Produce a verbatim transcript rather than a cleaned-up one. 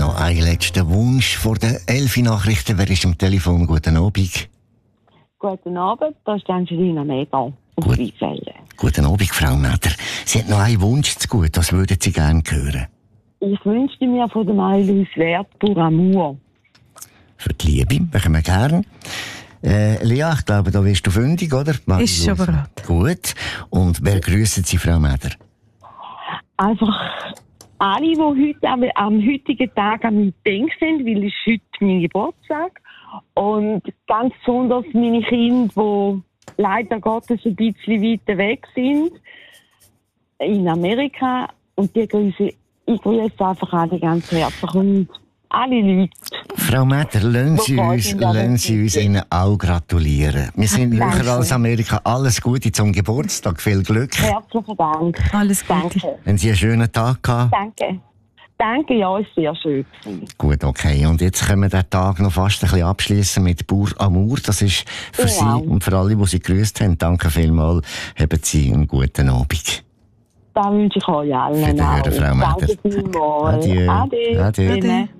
noch einen letzten Wunsch vor den Elfi-Nachrichten. Wer ist am Telefon? Guten Abend. Guten Abend, da ist Angelina Meder auf Weinfelden. Guten Abend, Frau Meder. Sie hat noch einen Wunsch zu gut, was würden Sie gerne hören? Ich wünschte mir von der Marie-Louise Wert «Pour Amour». Für die Liebe, machen wir gerne. Äh, Lea, ich glaube, da wirst du fündig, oder? Ist schon bereit. Gut. Und wer grüssen Sie, Frau Meder? Einfach alle, die heute am, am heutigen Tag an mich denken sind, weil es ist heute mein Geburtstag. Und ganz besonders meine Kinder, die leider Gottes ein bisschen weiter weg sind, in Amerika. Und die grüße, ich grüße einfach alle ganz herzlich und alle Leute. Frau Meder, lassen Sie uns, lassen Sie uns Ihnen auch gratulieren. Wir sind näher als Amerika. Alles Gute zum Geburtstag. Viel Glück. Herzlichen Dank. Alles Gute. Danke. Haben Sie einen schönen Tag gehabt? Danke. Danke, ja, ist sehr schön. Gut, okay. Und jetzt können wir den Tag noch fast ein bisschen abschließen mit Pour Amour. Das ist für Ja. Sie und für alle, die Sie grüßt haben. Danke vielmals. Haben Sie einen guten Abend. Das wünsche ich euch allen. Wiederhören, Frau Meder. Danke vielmals. Adieu. Ade. Ade. Ade.